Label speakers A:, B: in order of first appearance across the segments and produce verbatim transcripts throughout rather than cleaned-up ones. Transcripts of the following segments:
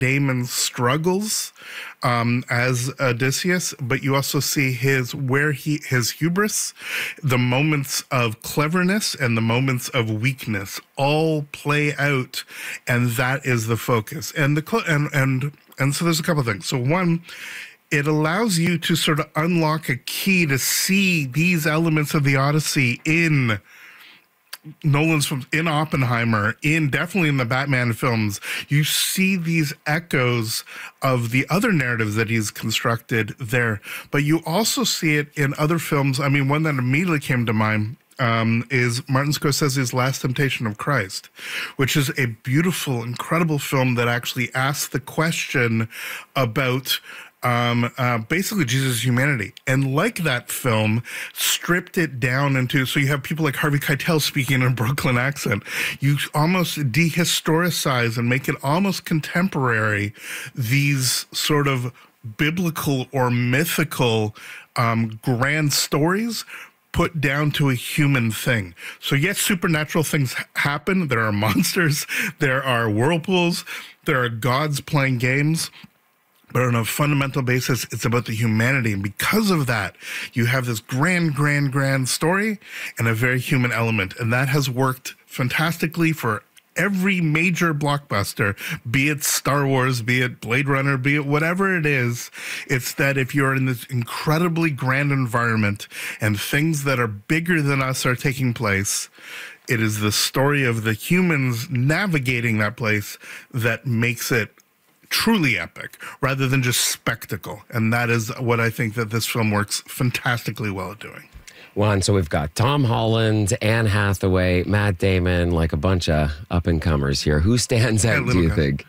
A: Damon's struggles um, as Odysseus, but you also see his where he his hubris, the moments of cleverness and the moments of weakness all play out, and that is the focus. And the and and and so there's a couple of things. So one, it allows you to sort of unlock a key to see these elements of the Odyssey in Nolan's films, in Oppenheimer, in definitely in the Batman films. You see these echoes of the other narratives that he's constructed there, but you also see it in other films. I mean, one that immediately came to mind um, is Martin Scorsese's Last Temptation of Christ, which is a beautiful, incredible film that actually asks the question about Um, uh, basically Jesus' humanity. And like that film, stripped it down into, so you have people like Harvey Keitel speaking in a Brooklyn accent. You almost dehistoricize and make it almost contemporary, these sort of biblical or mythical um, grand stories put down to a human thing. So yes, supernatural things happen. There are monsters, there are whirlpools, there are gods playing games. But on a fundamental basis, it's about the humanity. And because of that, you have this grand, grand, grand story and a very human element. And that has worked fantastically for every major blockbuster, be it Star Wars, be it Blade Runner, be it whatever it is. It's that if you're in this incredibly grand environment and things that are bigger than us are taking place, it is the story of the humans navigating that place that makes it truly epic, rather than just spectacle. And that is what I think that this film works fantastically well at doing.
B: Juan, so we've got Tom Holland, Anne Hathaway, Matt Damon, like a bunch of up-and-comers here. Who stands out, do you guy. think?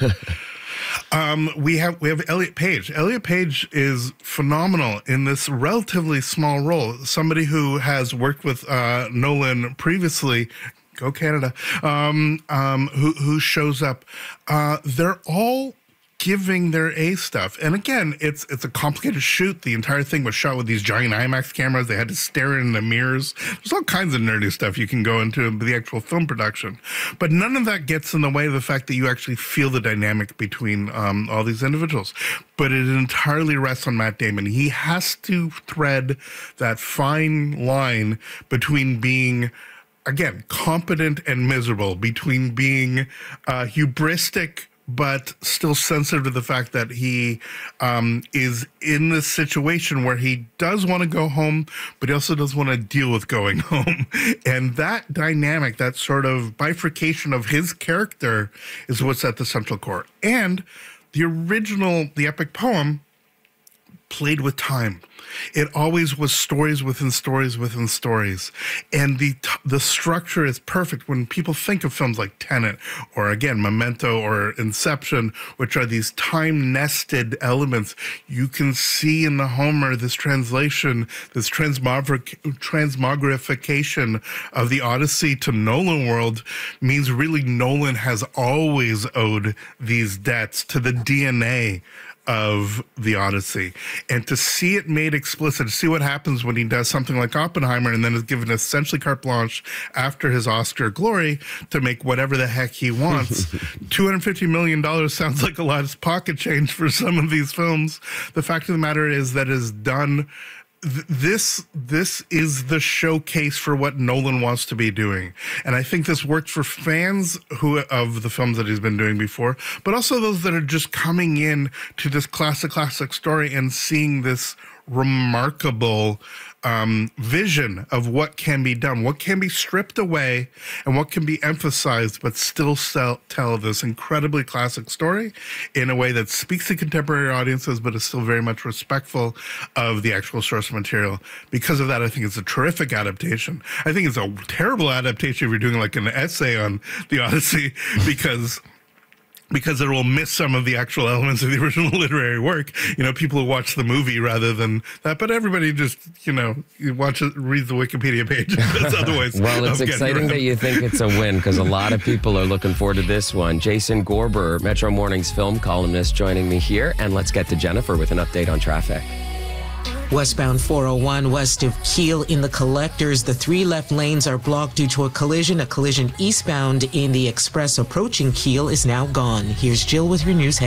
A: um, we have we have Elliot Page. Elliot Page is phenomenal in this relatively small role. Somebody who has worked with uh, Nolan previously. Go Canada, um, um, who, who shows up. Uh, they're all giving their A stuff. And again, it's it's a complicated shoot. The entire thing was shot with these giant IMAX cameras. They had to stare in the mirrors. There's all kinds of nerdy stuff you can go into the actual film production. But none of that gets in the way of the fact that you actually feel the dynamic between um, all these individuals. But it entirely rests on Matt Damon. He has to thread that fine line between being, again, competent and miserable, between being uh, hubristic but still sensitive to the fact that he um, is in this situation where he does want to go home, but he also does want to deal with going home. And that dynamic, that sort of bifurcation of his character is what's at the central core. And the original, the epic poem, played with time. It always was stories within stories within stories. And the the structure is perfect. When people think of films like Tenet, or again, Memento or Inception, which are these time-nested elements, you can see in the Homer this translation, this transmogrific transmogrification of the Odyssey to Nolan world means really Nolan has always owed these debts to the D N A of the Odyssey. And to see it made explicit, to see what happens when he does something like Oppenheimer and then is given essentially carte blanche after his Oscar glory to make whatever the heck he wants. two hundred fifty million dollars sounds like a lot of pocket change for some of these films. The fact of the matter is that is done. This this is the showcase for what Nolan wants to be doing. And I think this worked for fans who of the films that he's been doing before, but also those that are just coming in to this classic, classic story and seeing this remarkable um, vision of what can be done, what can be stripped away, and what can be emphasized, but still sell, tell this incredibly classic story in a way that speaks to contemporary audiences, but is still very much respectful of the actual source material. Because of that, I think it's a terrific adaptation. I think it's a terrible adaptation if you're doing like an essay on the Odyssey, because because it will miss some of the actual elements of the original literary work. You know, people who watch the movie rather than that, but everybody just, you know, you watch it, read the Wikipedia page. That's otherwise.
B: Well, it's exciting that you think it's a win, because a lot of people are looking forward to this one. Jason Gorber, Metro Morning's film columnist, joining me here. And let's get to Jennifer with an update on traffic.
C: Westbound four oh one west of Kiel in the Collectors. The three left lanes are blocked due to a collision. A collision eastbound in the express approaching Kiel is now gone. Here's Jill with your news headlines.